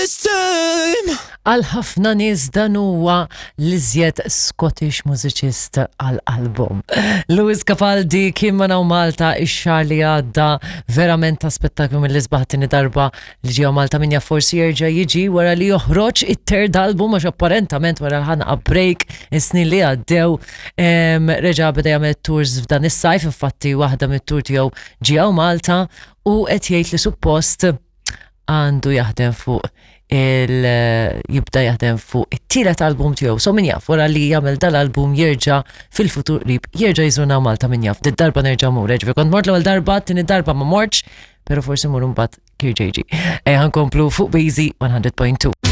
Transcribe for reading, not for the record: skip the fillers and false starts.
this time. Għal ħafna nies dan huwa l-iżjed Scottish mużiċist għall-album. Lewis Capaldi kien ma' Malta ix-xahar li għadda, verament aspettaklu mill-isbaħ-tieni darba li ġie Malta minja forsi jerġa' jiġi wara li joħroġ it-third album għax apparentament wara l-ħanqa break is-snin li għaddew reġa' beda jagħmel tours f'dan is-sajf, infatti waħda mit-tour tiegħu ġie Malta u qed jgħid li suppost għandu jaħdem fuq jibda jaħdem fuq it-tielet album tiegħu. So min jaf wara li jagħmel dal-album jerġa' fil-futur qrib jerġa' jżurna Malta min jaf. Darba nerġa' mur, ġifieri kont mort l-ewwel darba, tieni darba ma mortx, però forsi mur mbagħad kirġejġi. Ħankomplu fuq Basie 100.2.